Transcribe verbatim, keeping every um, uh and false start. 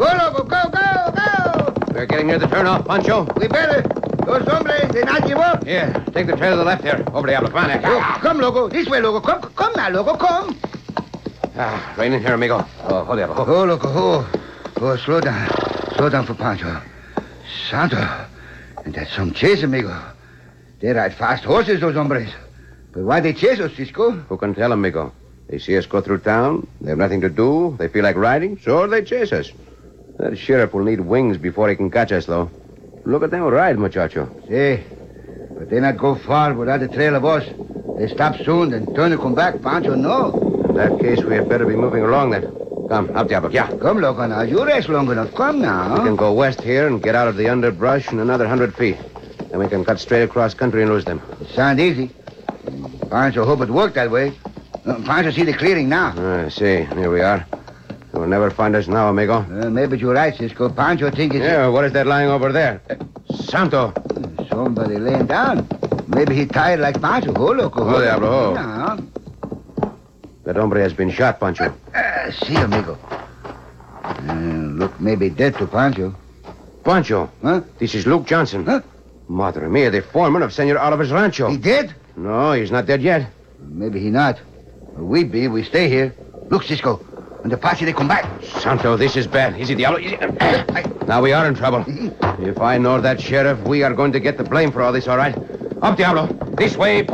Go, loco, go, go, go! We're getting near the turnoff, Pancho. We better. Those hombres, they not give up. Here, take the trail to the left there. Over Diablo. Come on, there. Oh, come, loco. This way, loco. Come, come now, loco. Come. Ah, rein in here, amigo. Oh, hold Diablo. Oh, loco. Oh, oh, slow down. Slow down for Pancho. Santo. And that's some chase, amigo. They ride fast horses, those hombres. But why they chase us, Cisco? Who can tell, amigo? They see us go through town. They have nothing to do. They feel like riding, so they chase us. That sheriff will need wings before he can catch us, though. Look at them ride, muchacho. See, but they not go far without the trail of us. They stop soon, then turn and come back. Pancho, no. In that case, we had better be moving along then. Come, up, Diablo. Yeah. Come, loco, now. You rest long enough. Come now. We can go west here and get out of the underbrush in another hundred feet. Then we can cut straight across country and lose them. It sounds easy. Pancho hope it worked that way. Uh, Pancho see the clearing now. I see. Here we are. You'll never find us now, amigo. Uh, maybe you're right, Cisco. Pancho think it's... Yeah, what is that lying over there? Uh, Santo. Somebody laying down. Maybe he tired like Pancho. Oh, loco. Oh, Diablo. Oh. Now. That hombre has been shot, Pancho. Uh, see, amigo. Uh, look, maybe dead to Pancho. Pancho? Huh? This is Luke Johnson. Huh? Madre mia, the foreman of Senor Oliver's rancho. He dead? No, he's not dead yet. Maybe he not. We be, we stay here. Look, Cisco. When the posse, they come back. Santo, this is bad. Easy, Diablo. Easy. Now we are in trouble. If I know that sheriff, we are going to get the blame for all this, all right? Up, Diablo. This way,